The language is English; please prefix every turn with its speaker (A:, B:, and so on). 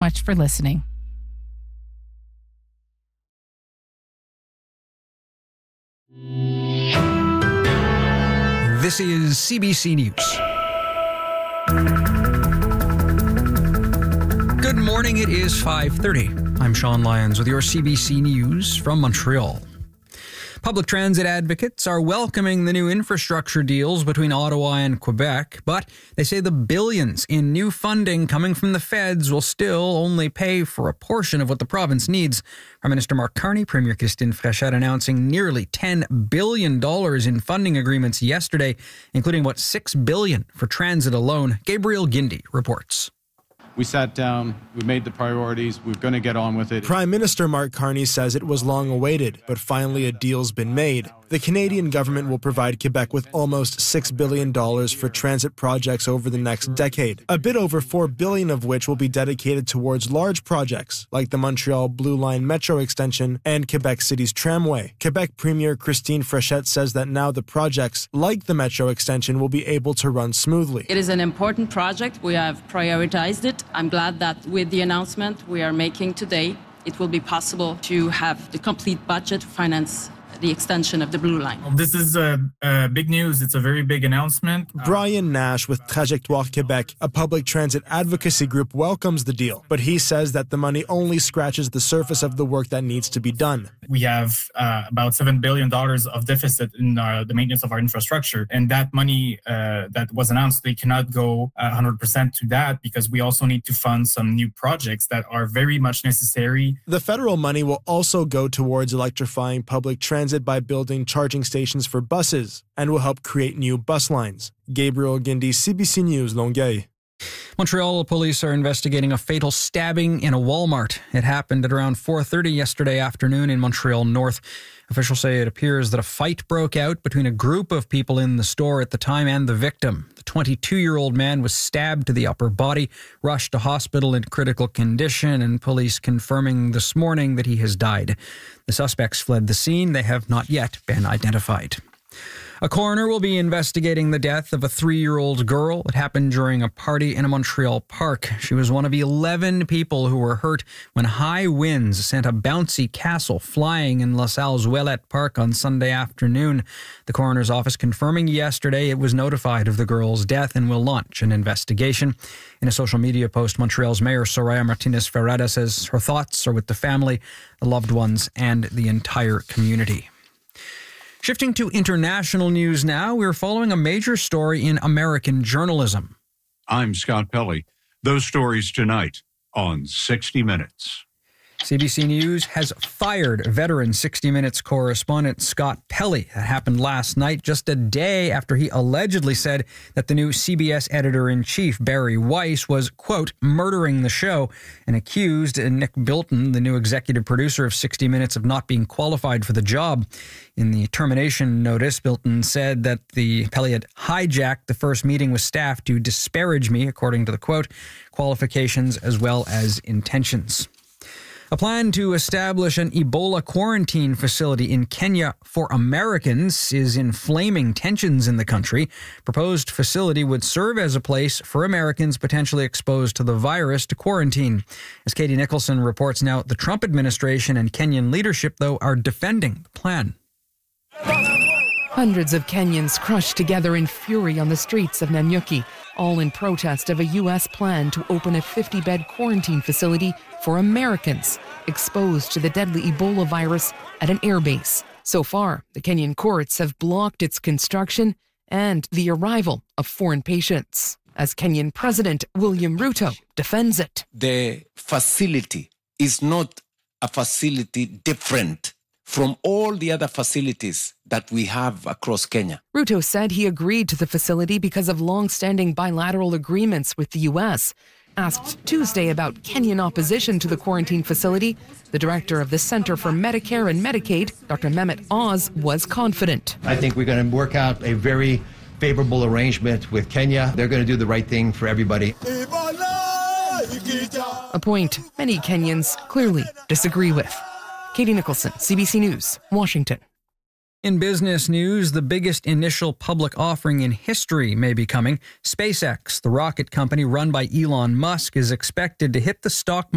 A: much for listening.
B: This is CBC News. Good morning, it is 5:30. I'm Sean Lyons with your CBC News from Montreal. Public transit advocates are welcoming the new infrastructure deals between Ottawa and Quebec, but they say the billions in new funding coming from the feds will still only pay for a portion of what the province needs. Prime Minister Mark Carney, Premier Christine Fréchette announcing nearly $10 billion in funding agreements yesterday, including about $6 billion for transit alone. Gabriel Guindy reports.
C: We sat down, we made the priorities, we're going to get on with it.
D: Prime Minister Mark Carney says it was long awaited, but finally a deal's been made. The Canadian government will provide Quebec with almost $6 billion for transit projects over the next decade, a bit over $4 billion of which will be dedicated towards large projects like the Montreal Blue Line Metro extension and Quebec City's tramway. Quebec Premier Christine Fréchette says that now the projects, like the Metro extension, will be able to run smoothly.
E: It is an important project. We have prioritized it. I'm glad that with the announcement we are making today, it will be possible to have the complete budget to finance the extension of the Blue Line.
F: This is big news. It's a very big announcement.
D: Brian Nash with Trajectoire Québec, a public transit advocacy group, welcomes the deal, but he says that the money only scratches the surface of the work that needs to be done.
F: We have about $7 billion of deficit in the maintenance of our infrastructure, and that money that was announced, they cannot go 100% to that because we also need to fund some new projects that are very much necessary.
D: The federal money will also go towards electrifying public transit by building charging stations for buses and will help create new bus lines. Gabriel Guindy, CBC News, Longueuil.
B: Montreal police are investigating a fatal stabbing in a Walmart. It happened at around 4:30 yesterday afternoon in Montreal North. Officials say it appears that a fight broke out between a group of people in the store at the time and the victim. The 22-year-old man was stabbed to the upper body, rushed to hospital in critical condition, and police confirming this morning that he has died. The suspects fled the scene. They have not yet been identified. A coroner will be investigating the death of a 3-year-old girl. It happened during a party in a Montreal park. She was one of 11 people who were hurt when high winds sent a bouncy castle flying in LaSalle's Ouellette Park on Sunday afternoon. The coroner's office confirming yesterday it was notified of the girl's death and will launch an investigation. In a social media post, Montreal's Mayor Soraya Martinez-Ferrada says her thoughts are with the family, the loved ones, and the entire community. Shifting to international news now, we're following a major story in American journalism.
G: I'm Scott Pelley. Those stories tonight on 60 Minutes.
B: CBC News has fired veteran 60 Minutes correspondent Scott Pelley. That happened last night, just a day after he allegedly said that the new CBS editor-in-chief, Barry Weiss, was, quote, murdering the show, and accused Nick Bilton, the new executive producer of 60 Minutes, of not being qualified for the job. In the termination notice, Bilton said that Pelley had hijacked the first meeting with staff to disparage me, according to the quote, qualifications as well as intentions. A plan to establish an Ebola quarantine facility in Kenya for Americans is inflaming tensions in the country. Proposed facility would serve as a place for Americans potentially exposed to the virus to quarantine. As Katie Nicholson reports now, the Trump administration and Kenyan leadership, though, are defending the plan.
H: Hundreds of Kenyans crushed together in fury on the streets of Nanyuki, all in protest of a U.S. plan to open a 50-bed quarantine facility for Americans exposed to the deadly Ebola virus at an airbase. So far, the Kenyan courts have blocked its construction and the arrival of foreign patients, as Kenyan President William Ruto defends it.
I: The facility is not a facility different from all the other facilities that we have across Kenya.
H: Ruto said he agreed to the facility because of long-standing bilateral agreements with the U.S. Asked Tuesday about Kenyan opposition to the quarantine facility, the director of the Center for Medicare and Medicaid, Dr. Mehmet Oz, was confident.
J: I think we're going to work out a very favorable arrangement with Kenya. They're going to do the right thing for everybody.
H: A point many Kenyans clearly disagree with. Katie Nicholson, CBC News, Washington.
B: In business news, the biggest initial public offering in history may be coming. SpaceX, the rocket company run by Elon Musk, is expected to hit the stock